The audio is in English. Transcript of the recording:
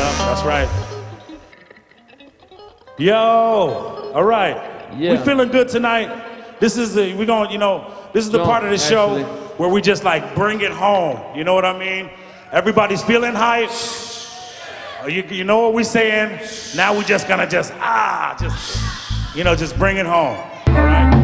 that's right. Yo, all right. Yeah. We feeling good tonight. This is the part of the show where we just like bring it home. You know what I mean? Everybody's feeling hype. You know what we're saying? Now we're just gonna just bring it home.